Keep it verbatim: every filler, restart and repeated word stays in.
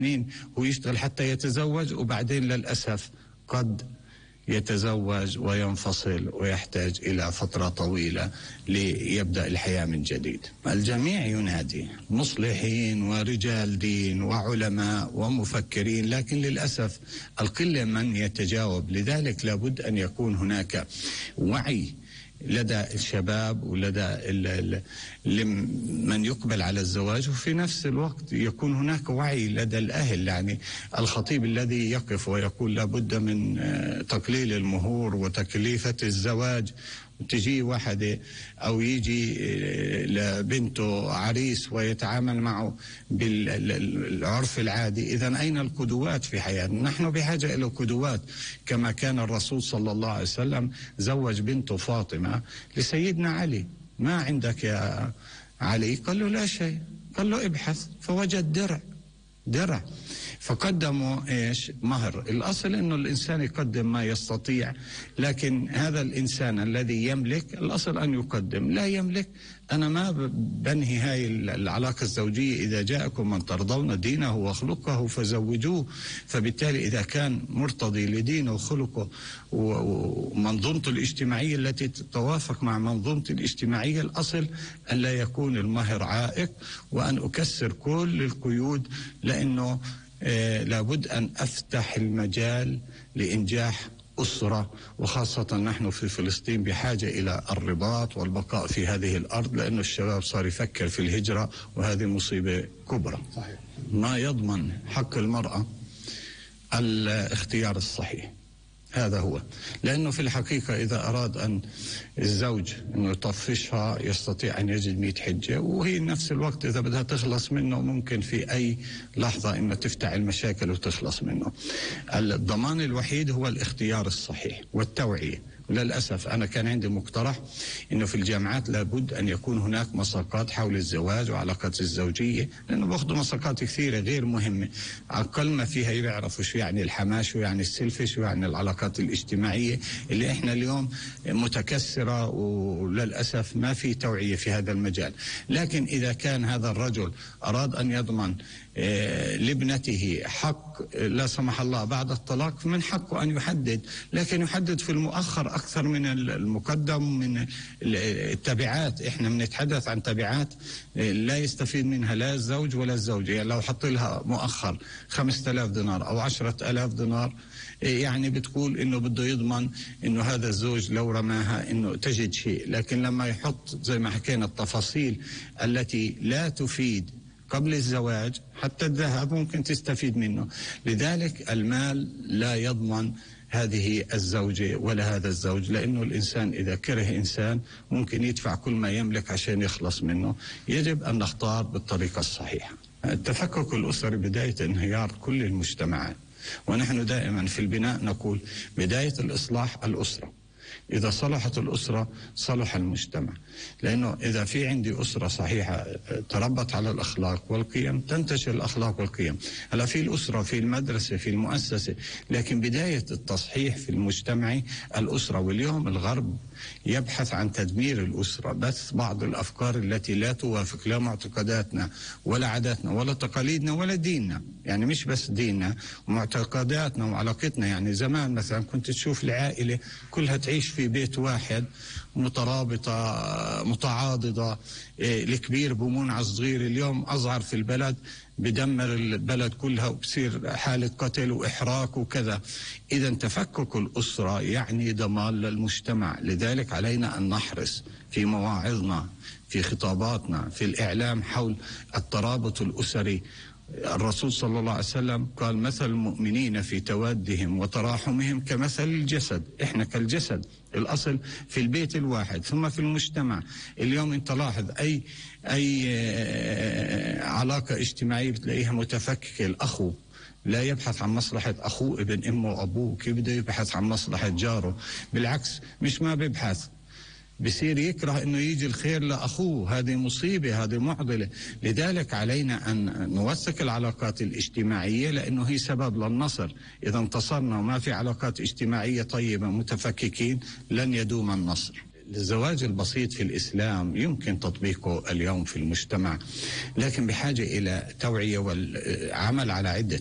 هو يشتغل حتى يتزوج، وبعدين للأسف قد يتزوج وينفصل ويحتاج إلى فترة طويلة ليبدأ الحياة من جديد. الجميع ينادي، مصلحين ورجال دين وعلماء ومفكرين، لكن للأسف القلة من يتجاوب. لذلك لابد أن يكون هناك وعي لدى الشباب ولدى من يقبل على الزواج، وفي نفس الوقت يكون هناك وعي لدى الأهل. يعني الخطيب الذي يقف ويقول لابد من تقليل المهور وتكلفة الزواج، تجي واحدة أو يجي لبنته عريس ويتعامل معه بالعرف العادي، إذن أين القدوات في حياتنا؟ نحن بحاجة إلى قدوات، كما كان الرسول صلى الله عليه وسلم زوج بنته فاطمة لسيدنا علي. ما عندك يا علي؟ قال له لا شيء. قال له ابحث، فوجد درع درع فقدموا ايش؟ مهر. الاصل انه الانسان يقدم ما يستطيع، لكن هذا الانسان الذي يملك الاصل ان يقدم. لا يملك، انا ما بنهي هاي العلاقه الزوجيه. اذا جاءكم من ترضون دينه وخلقه فزوجوه. فبالتالي اذا كان مرتضي لدينه وخلقه ومنظومته الاجتماعيه التي تتوافق مع منظومته الاجتماعيه، الاصل ان لا يكون المهر عائق، وان اكسر كل القيود، لانه آه لابد أن أفتح المجال لإنجاح أسرة، وخاصة نحن في فلسطين بحاجة إلى الرباط والبقاء في هذه الأرض، لأن الشباب صار يفكر في الهجرة، وهذه مصيبة كبرى. صحيح. ما يضمن حق المرأة الاختيار الصحيح، هذا هو. لأنه في الحقيقة إذا أراد أن الزوج أنه يطفشها يستطيع أن يجد مئة حجة، وهي نفس الوقت إذا بدها تخلص منه ممكن في أي لحظة إنه تفتح المشاكل وتخلص منه. الضمان الوحيد هو الاختيار الصحيح والتوعية. للأسف أنا كان عندي مقترح إنه في الجامعات لابد أن يكون هناك مساقات حول الزواج وعلاقات الزوجية، لأنه بأخذوا مساقات كثيرة غير مهمة، أقل ما فيها يعرفوا شو يعني الحماة، شو يعني السلفة، شو يعني العلاقات الاجتماعية اللي إحنا اليوم متكسرة، وللأسف ما في توعية في هذا المجال. لكن إذا كان هذا الرجل أراد أن يضمن لابنته حق لا سمح الله بعد الطلاق، من حقه أن يحدد، لكن يحدد في المؤخر أكثر من المقدم من التبعات. إحنا بنتحدث عن تبعات لا يستفيد منها لا الزوج ولا الزوجة. يعني لو حط لها مؤخر خمسة آلاف دينار أو عشرة آلاف دينار، يعني بتقول إنه بده يضمن إنه هذا الزوج لو رماها إنه تجد شيء. لكن لما يحط زي ما حكينا التفاصيل التي لا تفيد قبل الزواج، حتى الذهب ممكن تستفيد منه. لذلك المال لا يضمن هذه الزوجة ولا هذا الزوج، لأنه الإنسان إذا كره إنسان ممكن يدفع كل ما يملك عشان يخلص منه. يجب أن نختار بالطريقة الصحيحة. التفكك الأسري بداية انهيار كل المجتمعات، ونحن دائما في البناء نقول بداية الإصلاح الأسرة. إذا صلحت الأسرة صلح المجتمع، لأنه إذا في عندي أسرة صحيحة تربت على الأخلاق والقيم تنتشر الأخلاق والقيم. هلا في الأسرة في المدرسة في المؤسسة، لكن بداية التصحيح في المجتمع الأسرة. واليوم الغرب يبحث عن تدمير الأسرة، بس بعض الأفكار التي لا توافق لا معتقداتنا ولا عاداتنا ولا تقاليدنا ولا ديننا. يعني مش بس ديننا ومعتقداتنا وعلاقتنا. يعني زمان مثلا كنت تشوف العائلة كلها تعيش في بيت واحد مترابطة متعاضدة، الكبير بمون على الصغير. اليوم أصغر في البلد بدمر البلد كلها وبصير حالة قتل وإحراق وكذا. إذا تفكك الأسرة يعني دمار للمجتمع. لذلك علينا أن نحرص في مواعظنا في خطاباتنا في الإعلام حول الترابط الأسري. الرسول صلى الله عليه وسلم قال مثل المؤمنين في توادهم وتراحمهم كمثل الجسد. احنا كالجسد، الأصل في البيت الواحد ثم في المجتمع. اليوم انت لاحظ اي اي علاقة اجتماعية بتلاقيها متفككة. الأخو لا يبحث عن مصلحة أخوه ابن أمه وأبوه، كيف بده يبحث عن مصلحة جاره؟ بالعكس، مش ما بيبحث، بصير يكره انه يجي الخير لاخوه. هذه مصيبه، هذه معضله. لذلك علينا ان نوثق العلاقات الاجتماعيه، لانه هي سبب للنصر. اذا انتصرنا وما في علاقات اجتماعيه طيبه متفككين لن يدوم النصر. الزواج البسيط في الإسلام يمكن تطبيقه اليوم في المجتمع، لكن بحاجة إلى توعية والعمل على عدة